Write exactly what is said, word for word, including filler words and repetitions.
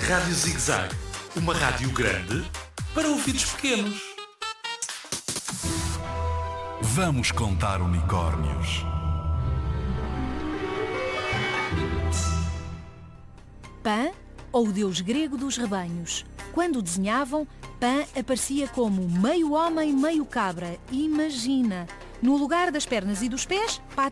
Rádio Zig-Zag, uma rádio grande para ouvidos pequenos. Vamos contar unicórnios. Pan, ou o deus grego dos rebanhos. Quando o desenhavam, Pan aparecia como meio homem, meio cabra. Imagina! No lugar das pernas e dos pés,